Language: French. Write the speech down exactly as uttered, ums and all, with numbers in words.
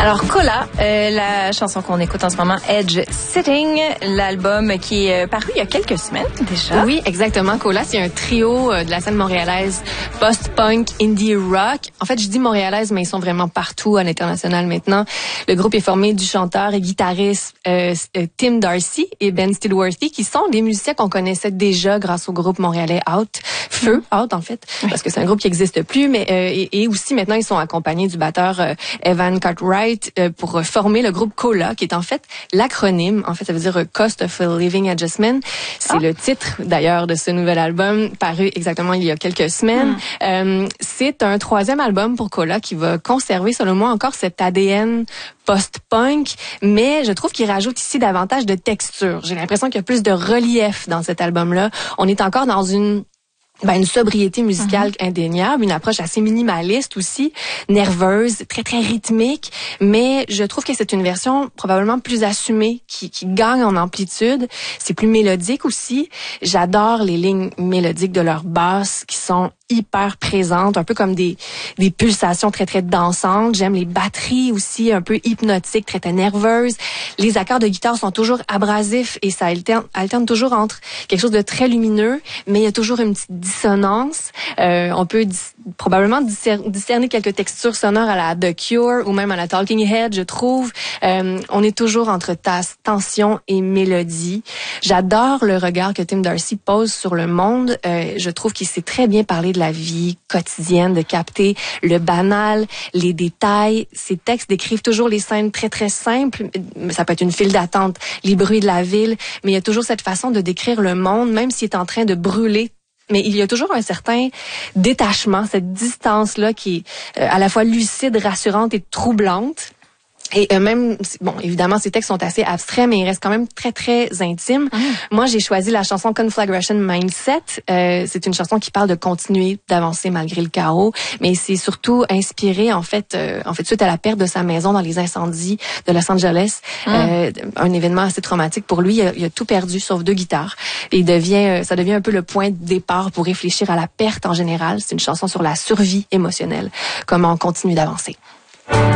Alors, Cola, euh, la chanson qu'on écoute en ce moment, Edge Sitting, l'album qui est paru il y a quelques semaines déjà. Oui, exactement. Cola, c'est un trio de la scène montréalaise post-punk, indie rock. En fait, je dis montréalaise, mais ils sont vraiment partout à l'international maintenant. Le groupe est formé du chanteur et guitariste euh, Tim Darcy et Ben Stillworthy, qui sont des musiciens qu'on connaissait déjà grâce au groupe montréalais Out, Feu, mm. Out en fait, oui. Parce que c'est un groupe qui n'existe plus, mais euh, et, et aussi maintenant ils sont accompagnés du batteur euh, Evan Cartwright euh, pour former le groupe Cola, qui est en fait l'acronyme. En fait, ça veut dire Cost of Living Adjustment. C'est oh. le titre d'ailleurs de ce nouvel album paru exactement il y a quelques semaines. Mm. Euh, c'est un troisième album pour Cola qui va conserver, selon moi, encore cet A D N post-punk, mais je trouve qu'il rajoute ici davantage de texture. J'ai l'impression qu'il y a plus de relief dans cet album-là. On est encore dans une Ben, une sobriété musicale mm-hmm. indéniable, une approche assez minimaliste aussi, nerveuse, très très rythmique, mais je trouve que c'est une version probablement plus assumée, qui, qui gagne en amplitude. C'est plus mélodique aussi. J'adore les lignes mélodiques de leur basse qui sont hyper présentes, un peu comme des des pulsations très très dansantes. J'aime les batteries aussi un peu hypnotiques, très très nerveuses. Les accords de guitare sont toujours abrasifs et ça alterne, alterne toujours entre quelque chose de très lumineux, mais il y a toujours une petite dissonance. Euh, on peut dis- probablement discer- discerner quelques textures sonores à la The Cure ou même à la Talking Head, je trouve. Euh, on est toujours entre tasse, tension et mélodie. J'adore le regard que Tim Darcy pose sur le monde. Euh, je trouve qu'il sait très bien parler de la vie quotidienne, de capter le banal, les détails. Ses textes décrivent toujours les scènes très, très simples. Ça peut être une file d'attente, les bruits de la ville, mais il y a toujours cette façon de décrire le monde, même s'il est en train de brûler. Mais il y a toujours un certain détachement, cette distance-là qui est euh, à la fois lucide, rassurante et troublante. Et euh, même, bon, évidemment, ces textes sont assez abstraits, mais ils restent quand même très, très intimes. Mmh. Moi, j'ai choisi la chanson Conflagration Mindset. Euh, c'est une chanson qui parle de continuer d'avancer malgré le chaos, mais c'est surtout inspiré, en fait, euh, en fait, suite à la perte de sa maison dans les incendies de Los Angeles. Mmh. Euh, un événement assez traumatique pour lui. Il a, il a tout perdu, sauf deux guitares. Et il devient, ça devient un peu le point de départ pour réfléchir à la perte en général. C'est une chanson sur la survie émotionnelle. Comment on continue d'avancer.